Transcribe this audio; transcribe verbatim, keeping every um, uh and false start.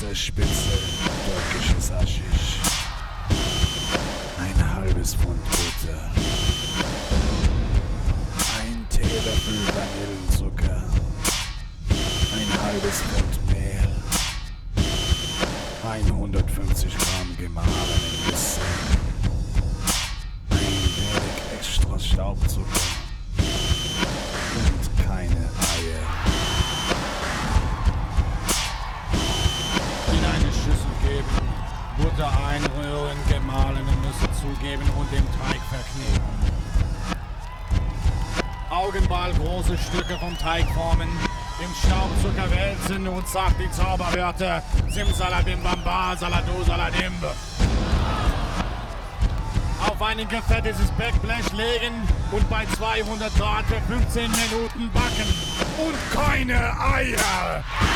Spitze, Spitze, türkisches Haschisch, ein halbes Pfund Butter, ein Teelöffel Vanillenzucker, ein halbes Pfund Mehl, hundertfünfzig Gramm gemahlenen Nüsse, ein wenig extra Staubzucker und keine Eier. In eine Schüssel geben, Butter einrühren, gemahlene Nüsse zugeben und den Teig verkneten. Augenball große Stücke vom Teig formen, im Staubzucker wälzen und sagt die Zauberwörter Simsalabim Bamba, Salado, Saladim. Auf ein gefettetes Backblech legen und bei zweihundert Grad für fünfzehn Minuten backen. Und keine Eier!